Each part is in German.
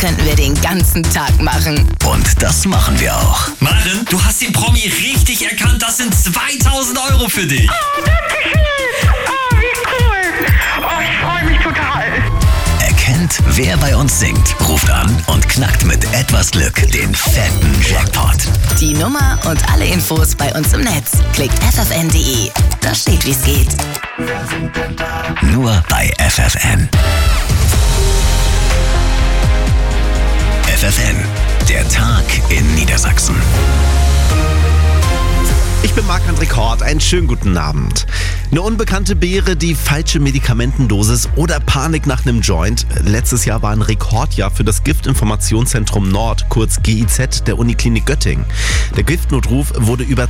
könnten wir den ganzen Tag machen. Und das machen wir auch. Maren, du hast den Promi richtig erkannt. Das sind 2000 € für dich. Oh, Dankeschön. Oh, wie cool. Oh, ich freue mich total. Erkennt, wer bei uns singt, ruft an und knackt mit etwas Glück den fetten Jackpot. Die Nummer und alle Infos bei uns im Netz. Klickt ffn.de. Da steht, wie es geht. Nur bei FFN. FFN, der Tag in Niedersachsen. Ich bin Marc-André Kort, einen schönen guten Abend. Eine unbekannte Beere, die falsche Medikamentendosis oder Panik nach einem Joint. Letztes Jahr war ein Rekordjahr für das Giftinformationszentrum Nord, kurz GIZ, der Uniklinik Göttingen. Der Giftnotruf wurde über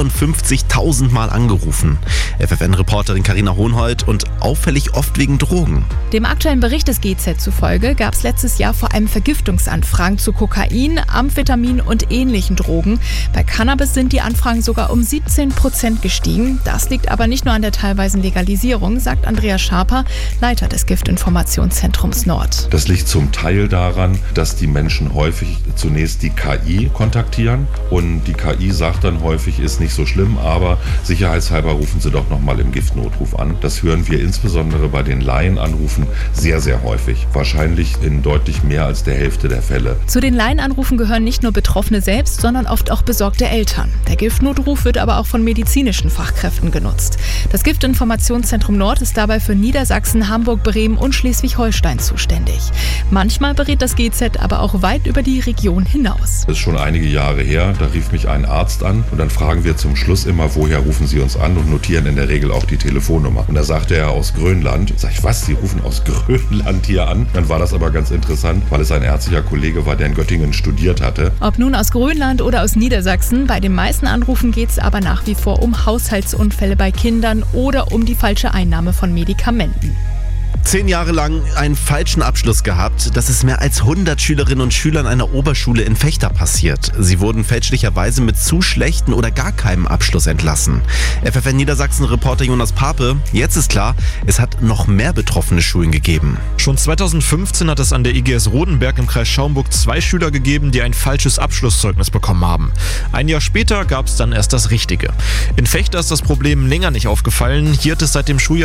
52.000 Mal angerufen. FFN-Reporterin Carina Hohnhold und auffällig oft wegen Drogen. Dem aktuellen Bericht des GIZ zufolge gab es letztes Jahr vor allem Vergiftungsanfragen zu Kokain, Amphetamin und ähnlichen Drogen. Bei Cannabis sind die Anfragen sogar um 17% gestiegen. Das liegt aber nicht nur an der teilweisen Legalisierung, sagt Andreas Schaper, Leiter des Giftinformationszentrums Nord. Das liegt zum Teil daran, dass die Menschen häufig zunächst die KI kontaktieren und die KI sagt dann häufig, ist nicht so schlimm, aber sicherheitshalber rufen Sie doch nochmal im Giftnotruf an. Das hören wir insbesondere bei den Laienanrufen sehr, sehr häufig. Wahrscheinlich in deutlich mehr als der Hälfte der Fälle. Zu den Laienanrufen gehören nicht nur Betroffene selbst, sondern oft auch besorgte Eltern. Der Giftnotruf wird aber auch von medizinischen Fachkräften genutzt. Das Giftinformationszentrum Nord ist dabei für Niedersachsen, Hamburg, Bremen und Schleswig-Holstein zuständig. Manchmal berät das GIZ aber auch weit über die Region hinaus. Das ist schon einige Jahre her, da rief mich ein Arzt an und dann fragen wir zum Schluss immer, woher rufen Sie uns an, und notieren in der Regel auch die Telefonnummer. Und da sagte er aus Grönland. Sag ich, was, Sie rufen aus Grönland hier an? Dann war das aber ganz interessant, weil es ein ärztlicher Kollege war, der in Göttingen studiert hatte. Ob nun aus Grönland oder aus Niedersachsen, bei den meisten Anrufen geht es aber nach wie vor um Haushaltsunfälle bei Kindern oder um die falsche Einnahme von Medikamenten. 10 Jahre lang einen falschen Abschluss gehabt. Das ist mehr als 100 Schülerinnen und Schülern einer Oberschule in Vechta passiert. Sie wurden fälschlicherweise mit zu schlechten oder gar keinem Abschluss entlassen. FFN Niedersachsen-Reporter Jonas Pape, jetzt ist klar, es hat noch mehr betroffene Schulen gegeben. Schon 2015 hat es an der IGS Rodenberg im Kreis Schaumburg 2 Schüler gegeben, die ein falsches Abschlusszeugnis bekommen haben. Ein Jahr später gab es dann erst das Richtige. In Vechta ist das Problem länger nicht aufgefallen. Hier hat es seit dem Schuljahr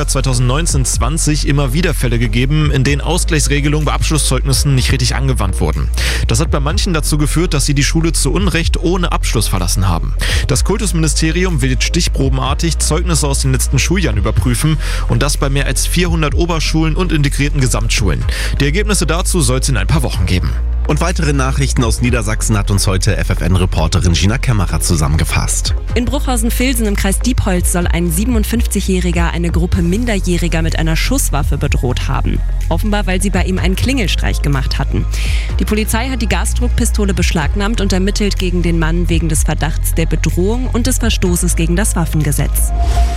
2019/20 immer wieder Fälle gegeben, in denen Ausgleichsregelungen bei Abschlusszeugnissen nicht richtig angewandt wurden. Das hat bei manchen dazu geführt, dass sie die Schule zu Unrecht ohne Abschluss verlassen haben. Das Kultusministerium will jetzt stichprobenartig Zeugnisse aus den letzten Schuljahren überprüfen, und das bei mehr als 400 Oberschulen und integrierten Gesamtschulen. Die Ergebnisse dazu soll es in ein paar Wochen geben. Und weitere Nachrichten aus Niedersachsen hat uns heute FFN-Reporterin Gina Kämmerer zusammengefasst. In Bruchhausen-Vilsen im Kreis Diepholz soll ein 57-Jähriger eine Gruppe Minderjähriger mit einer Schusswaffe bedroht haben. Offenbar, weil sie bei ihm einen Klingelstreich gemacht hatten. Die Polizei hat die Gasdruckpistole beschlagnahmt und ermittelt gegen den Mann wegen des Verdachts der Bedrohung und des Verstoßes gegen das Waffengesetz.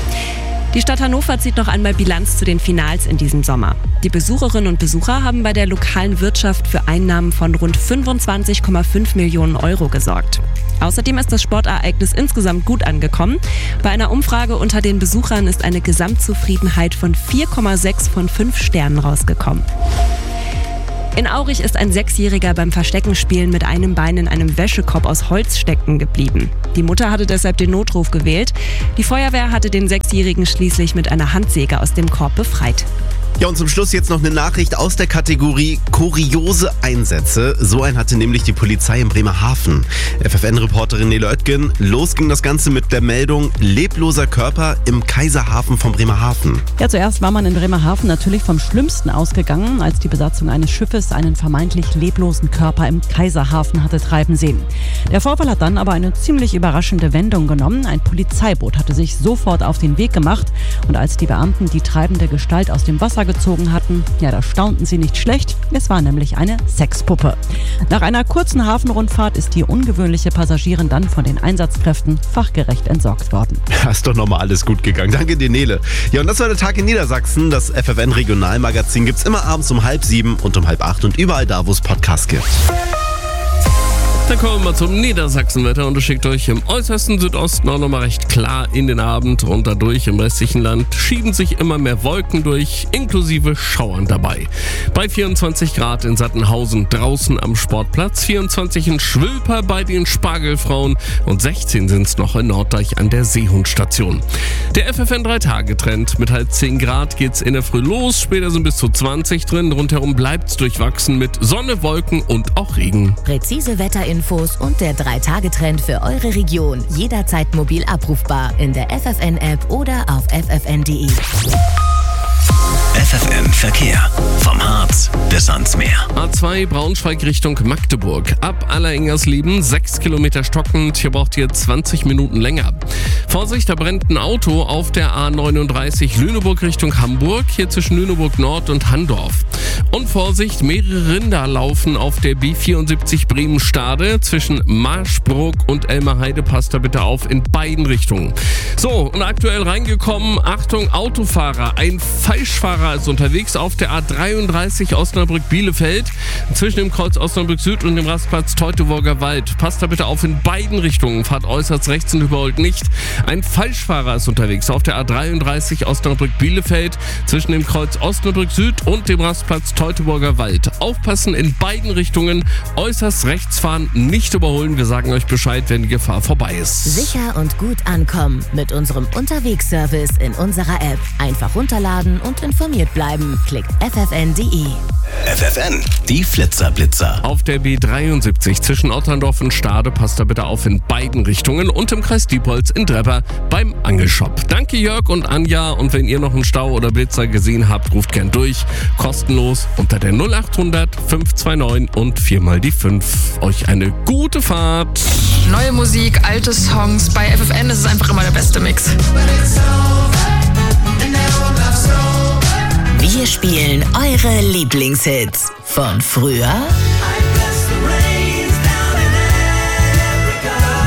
Die Stadt Hannover zieht noch einmal Bilanz zu den Finals in diesem Sommer. Die Besucherinnen und Besucher haben bei der lokalen Wirtschaft für Einnahmen von rund 25,5 Millionen Euro gesorgt. Außerdem ist das Sportereignis insgesamt gut angekommen. Bei einer Umfrage unter den Besuchern ist eine Gesamtzufriedenheit von 4,6 von 5 Sternen rausgekommen. In Aurich ist ein 6-Jähriger beim Versteckenspielen mit einem Bein in einem Wäschekorb aus Holz stecken geblieben. Die Mutter hatte deshalb den Notruf gewählt. Die Feuerwehr hatte den 6-Jährigen schließlich mit einer Handsäge aus dem Korb befreit. Ja, und zum Schluss jetzt noch eine Nachricht aus der Kategorie kuriose Einsätze. So einen hatte nämlich die Polizei in Bremerhaven. FFN-Reporterin Nele Oetgen, los ging das Ganze mit der Meldung lebloser Körper im Kaiserhafen von Bremerhaven. Ja, zuerst war man in Bremerhaven natürlich vom Schlimmsten ausgegangen, als die Besatzung eines Schiffes einen vermeintlich leblosen Körper im Kaiserhafen hatte treiben sehen. Der Vorfall hat dann aber eine ziemlich überraschende Wendung genommen. Ein Polizeiboot hatte sich sofort auf den Weg gemacht, und als die Beamten die treibende Gestalt aus dem Wasser gezogen hatten, ja, da staunten sie nicht schlecht. Es war nämlich eine Sexpuppe. Nach einer kurzen Hafenrundfahrt ist die ungewöhnliche Passagierin dann von den Einsatzkräften fachgerecht entsorgt worden. Ja, ist doch nochmal alles gut gegangen. Danke dir, Nele. Ja, und das war der Tag in Niedersachsen. Das FFN Regionalmagazin gibt's immer abends um 6:30 und um 7:30 und überall da, wo es Podcasts gibt. Dann kommen wir mal zum Niedersachsenwetter und es schickt euch im äußersten Südosten auch nochmal recht klar in den Abend und dadurch im restlichen Land schieben sich immer mehr Wolken durch, inklusive Schauern dabei. Bei 24 Grad in Sattenhausen draußen am Sportplatz, 24 in Schwülper bei den Spargelfrauen und 16 sind es noch in Norddeich an der Seehundstation. Der FFN 3-Tage-Trend mit halt 10 Grad geht's in der Früh los, später sind bis zu 20 drin, rundherum bleibt's durchwachsen mit Sonne, Wolken und auch Regen. Präzise Wetterinfos und der 3-Tage-Trend für eure Region jederzeit mobil abrufbar in der FFN-App oder auf ffn.de. FFN Verkehr. Vom Harz bis ans Meer. A2 Braunschweig Richtung Magdeburg. Ab Alleringers-Lieben 6 Kilometer stockend. Hier braucht ihr 20 Minuten länger. Vorsicht, da brennt ein Auto auf der A39 Lüneburg Richtung Hamburg. Hier zwischen Lüneburg Nord und Handorf. Und Vorsicht, mehrere Rinder laufen auf der B74 Bremen-Stade. Zwischen Marschbrook und Elmerheide. Passt da bitte auf in beiden Richtungen. So, und aktuell reingekommen. Achtung, Autofahrer. Ein Falschfahrer ist unterwegs auf der A33 Osnabrück-Bielefeld zwischen dem Kreuz Osnabrück Süd und dem Rastplatz Teutoburger Wald. Passt da bitte auf in beiden Richtungen. Fahrt äußerst rechts und überholt nicht. Ein Falschfahrer ist unterwegs auf der A33 Osnabrück-Bielefeld zwischen dem Kreuz Osnabrück Süd und dem Rastplatz Teutoburger Wald. Aufpassen in beiden Richtungen. Äußerst rechts fahren, nicht überholen. Wir sagen euch Bescheid, wenn die Gefahr vorbei ist. Sicher und gut ankommen mit unserem Unterwegsservice in unserer App. Einfach runterladen und informiert bleiben. Klickt ffn.de. FFN, die Flitzer-Blitzer. Auf der B73 zwischen Otterndorf und Stade passt da bitte auf in beiden Richtungen und im Kreis Diepholz in Drebber beim Angelshop. Danke Jörg und Anja und wenn ihr noch einen Stau oder Blitzer gesehen habt, ruft gern durch. Kostenlos unter der 0800 529 und 4x5. Euch eine gute Fahrt. Neue Musik, alte Songs. Bei FFN ist es einfach immer der beste Mix. Wir spielen eure Lieblingshits von früher